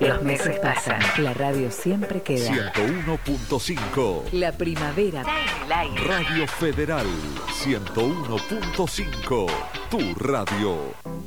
Los meses pasan, la radio siempre queda. 101.5. La primavera está en el aire. Radio Federal 101.5. Tu radio.